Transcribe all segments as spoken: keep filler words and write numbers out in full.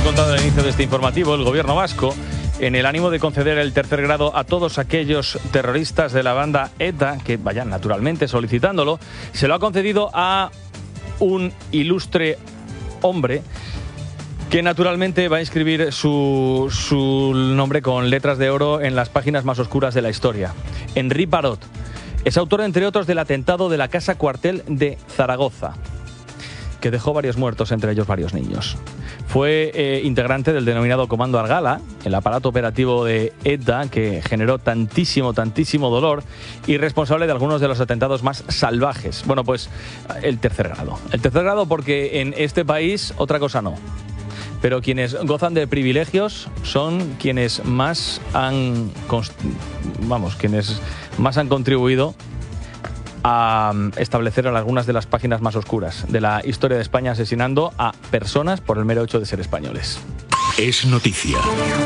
contado al inicio de este informativo, el gobierno vasco, en el ánimo de conceder el tercer grado a todos aquellos terroristas de la banda ETA que vayan naturalmente solicitándolo, se lo ha concedido a un ilustre hombre que naturalmente va a inscribir su, su nombre con letras de oro en las páginas más oscuras de la historia. Henri Parot es autor, entre otros, del atentado de la Casa Cuartel de Zaragoza, que dejó varios muertos, entre ellos varios niños. Fue eh, integrante del denominado Comando Argala, el aparato operativo de ETA que generó tantísimo, tantísimo dolor, y responsable de algunos de los atentados más salvajes. Bueno, pues el tercer grado. El tercer grado porque en este país otra cosa no. Pero quienes gozan de privilegios son quienes más han, vamos, quienes más han contribuido a establecer algunas de las páginas más oscuras de la historia de España, asesinando a personas por el mero hecho de ser españoles. Es noticia.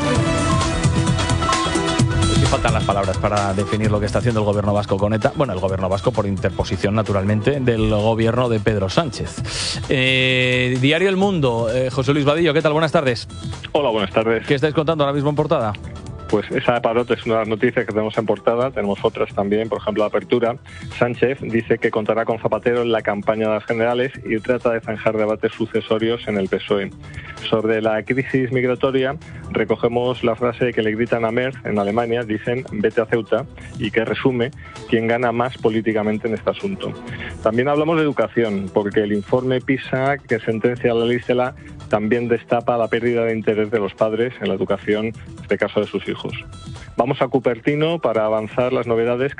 Es que faltan las palabras para definir lo que está haciendo el gobierno vasco con ETA. Bueno, el gobierno vasco por interposición, naturalmente, del gobierno de Pedro Sánchez. Eh, Diario El Mundo, eh, José Luis Vadillo, ¿qué tal? Buenas tardes. Hola, buenas tardes. ¿Qué estáis contando ahora mismo en portada? Pues esa de Parot es una de las noticias que tenemos en portada. Tenemos otras también, por ejemplo, la Apertura. Sánchez dice que contará con Zapatero en la campaña de las generales y trata de zanjar debates sucesorios en el P S O E. Sobre la crisis migratoria, recogemos la frase que le gritan a Merz en Alemania, dicen vete a Ceuta, y que resume quién gana más políticamente en este asunto. También hablamos de educación, porque el informe PISA que sentencia a la Listela también destapa la pérdida de interés de los padres en la educación, en este caso de sus hijos. Vamos a Cupertino para avanzar las novedades que